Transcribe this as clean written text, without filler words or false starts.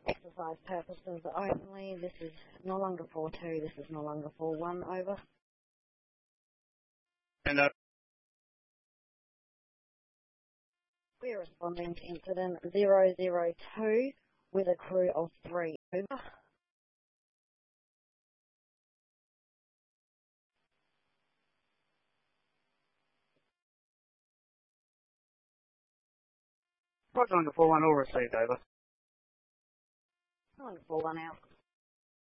Exercise purposes only. This is no longer 4-2. This is no longer 4-1. Over. And We're responding to incident 002 with a crew of 3. Over. Roger, 4-1, all received, over. Calling 4-1 out.